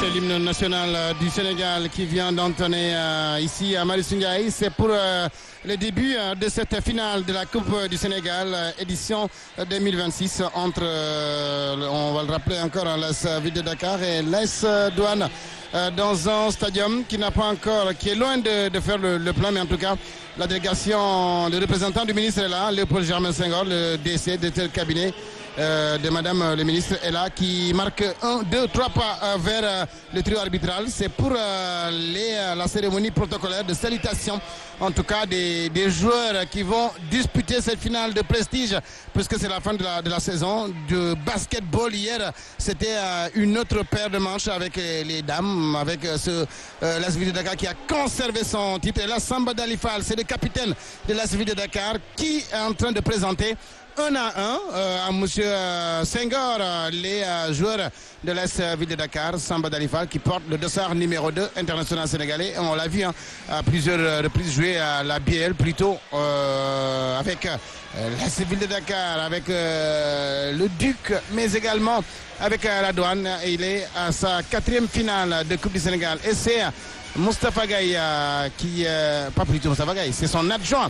C'est l'hymne national du Sénégal qui vient d'entonner ici à Marius Ndiaye. C'est pour le début de cette finale de la Coupe du Sénégal, édition 2026 entre, on va le rappeler encore, l'AS Ville de Dakar et l'AS Douane. Dans un stadium qui n'a pas encore, qui est loin de faire le plein, mais en tout cas, la délégation, le représentant du ministre est là, Léopold Germain Senghor, le DC de tel cabinet de Madame le ministre est là, qui marque 1, 2, 3 pas vers le trio arbitral. C'est pour la cérémonie protocolaire de salutation, en tout cas des joueurs qui vont disputer cette finale de prestige, puisque c'est la fin de la saison de basketball. Hier, c'était une autre paire de manches avec les dames, avec l'AS Ville de Dakar qui a conservé son titre. Et là, Samba Dalifal, c'est le capitaine de l'AS Ville de Dakar qui est en train de présenter 1 à 1 à monsieur Senghor, les joueurs de l'AS Ville de Dakar, Samba Dalifal qui porte le dossard numéro 2 international sénégalais. On l'a vu à plusieurs reprises jouer à la BL, plutôt avec l'AS Ville de Dakar, avec le Duc, mais également avec la Douane. Et il est à sa 4e finale de Coupe du Sénégal. Et c'est Moustapha Gaye qui, pas plutôt Moustapha Gaye, c'est son adjoint.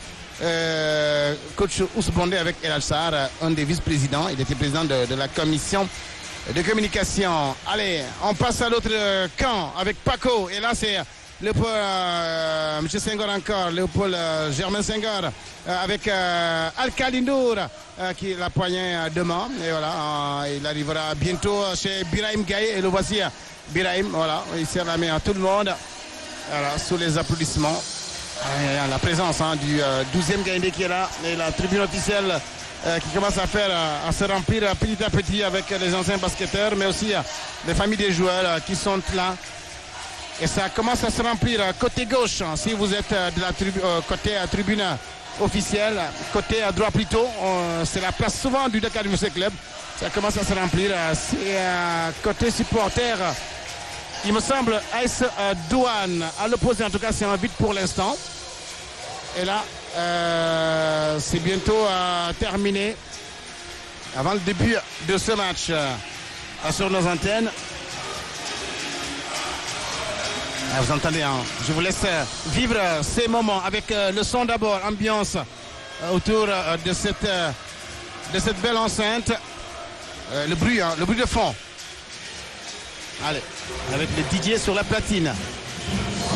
Coach Ousbondé avec El Sarr, un des vice-présidents. Il était président de la commission de communication. Allez, on passe à l'autre camp avec Paco. Et là, c'est Léopold, M. Senghor encore, Léopold Germain Senghor, avec Al-Khalindour qui la poignée demain. Et voilà, il arrivera bientôt chez Birahim Gaye. Et le voici, Birahim, voilà, il serre la main à tout le monde. Voilà, sous les applaudissements. La présence du 12e Gaïndé qui est là, et la tribune officielle qui commence à se remplir petit à petit avec les anciens basketteurs, mais aussi les familles des joueurs qui sont là. Et ça commence à se remplir côté gauche, si vous êtes de la côté tribune officielle, côté à droite plutôt, c'est la place souvent du Dakar Music Club. Ça commence à se remplir, c'est côté supporter. Il me semble AS Douane à l'opposé, en tout cas c'est un vide pour l'instant. Et là, c'est bientôt terminé avant le début de ce match sur nos antennes. Vous entendez, je vous laisse vivre ces moments avec le son d'abord, ambiance autour de cette belle enceinte. Le bruit de fond. Allez, avec le DJ sur la platine.